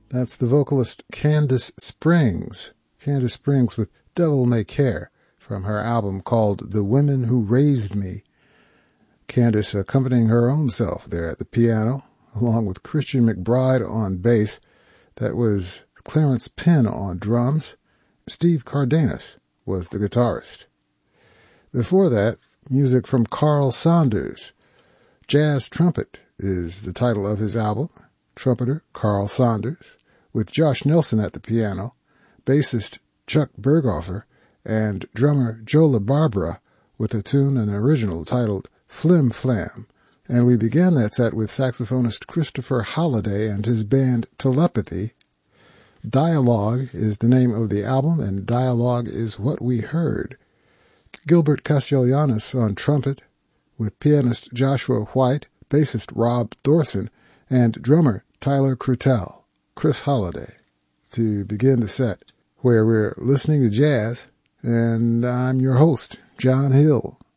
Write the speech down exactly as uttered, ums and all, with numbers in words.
That's the vocalist Candace Springs. Candace Springs with Devil May Care from her album called The Women Who Raised Me. Candace accompanying her own self there at the piano, along with Christian McBride on bass. That was Clarence Penn on drums. Steve Cardenas was the guitarist. Before that, music from Carl Saunders. Jazz Trumpet is the title of his album. Trumpeter Carl Saunders, with Josh Nelson at the piano, bassist Chuck Berghofer, and drummer Joe LaBarbera with a tune, an original titled Flim Flam. And we began that set with saxophonist Christopher Holliday and his band Telepathy. Dialogue is the name of the album, and Dialogue is what we heard. Gilbert Castellanos on trumpet, with pianist Joshua White, bassist Rob Thorson, and drummer Tyler Crutel, Chris Holliday, to begin the set, where we're listening to jazz, and I'm your host, John Hill.